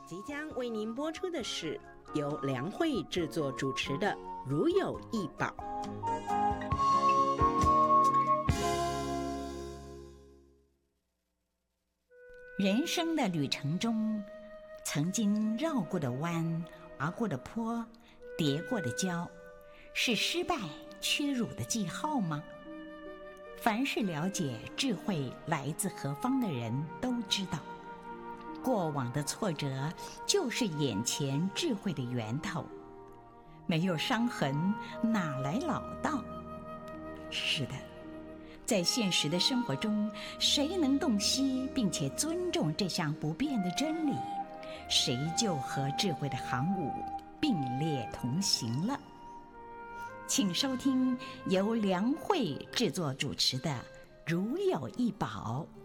即将为您播出的是由梁慧制作主持的《如有一宝》。 人生的旅程中，曾经绕过的弯、爬过的坡、跌过的跤，是失败屈辱的记号吗？凡是了解智慧来自何方的人都知道，过往的挫折就是眼前智慧的源头。没有伤痕，哪来老道？是的，在现实的生活中，谁能洞悉并且尊重这项不变的真理，谁就和智慧的航母并列同行了。请收听由梁慧制作主持的《如有一宝》。